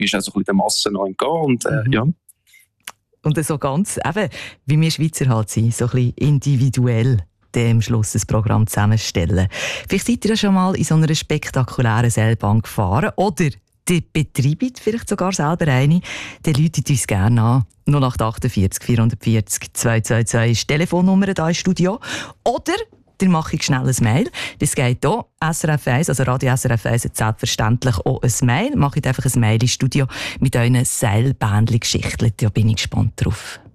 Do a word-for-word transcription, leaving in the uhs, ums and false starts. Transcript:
ist auch so ein bisschen der Masse noch entgehen. Und, äh, mhm. ja. Und so ganz, eben, wie wir Schweizer halt sind, so ein bisschen individuell am Schluss ein Programm zusammenstellen. Vielleicht seid ihr ja schon mal in so einer spektakulären Seilbahn gefahren oder die betreibt vielleicht sogar selber eine. Dann läutet uns gerne an. null acht achtundvierzig vierhundertvierzig zweihundertzweiundzwanzig ist die Telefonnummer hier im Studio. Oder ihr macht schnell ein Mail. Das geht hier. S R F eins, also Radio S R F eins hat selbstverständlich auch ein Mail. Macht einfach ein Mail ins Studio mit euren Seilbändchen-Geschichten. Da bin ich gespannt drauf.